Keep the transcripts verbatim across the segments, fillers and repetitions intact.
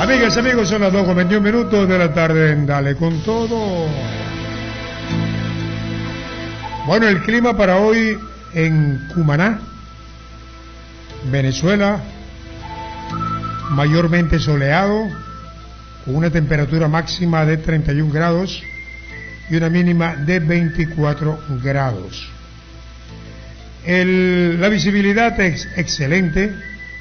Amigas y amigos, son las dos con veintiún minutos de la tarde en Dale con Todo. Bueno, el clima para hoy en Cumaná, Venezuela, mayormente soleado, con una temperatura máxima de treinta y un grados y una mínima de veinticuatro grados. El, la visibilidad es excelente,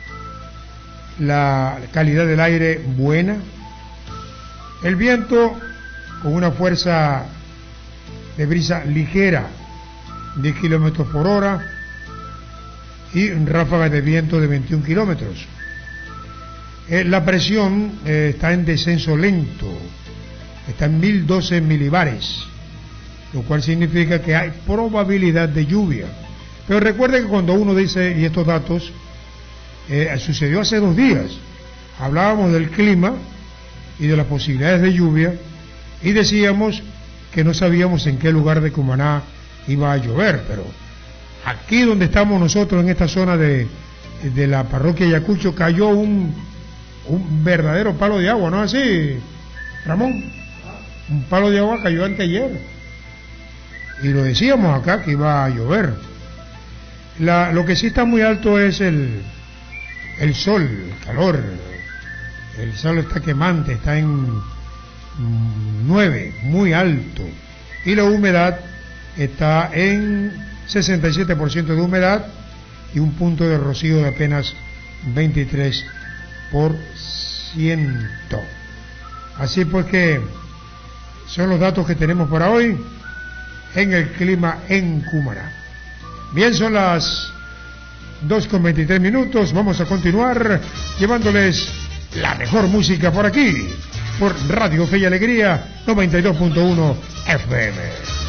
la calidad del aire buena, el viento con una fuerza de brisa ligera, diez kilómetros por hora, y ráfagas de viento de veintiún kilómetros. Eh, la presión eh, está en descenso lento, está en mil doce milibares, lo cual significa que hay probabilidad de lluvia. Pero recuerde que cuando uno dice, y estos datos, eh, sucedió hace dos días, hablábamos del clima y de las posibilidades de lluvia, y decíamos que no sabíamos en qué lugar de Cumaná iba a llover, pero aquí donde estamos nosotros, en esta zona de, de la parroquia Ayacucho, cayó un, un verdadero palo de agua, ¿no es así, Ramón? Un palo de agua cayó anteayer, y lo decíamos acá que iba a llover. La, lo que sí está muy alto es el, el sol, el calor. El sol está quemante, está en nueve, muy alto. Y la humedad está en sesenta y siete por ciento de humedad y un punto de rocío de apenas veintitrés por ciento. Así pues que son los datos que tenemos para hoy en el clima en Cumaná. Bien, son las dos con veintitrés minutos. Vamos a continuar llevándoles la mejor música por aquí, por Radio Fe y Alegría noventa y dos punto uno F M.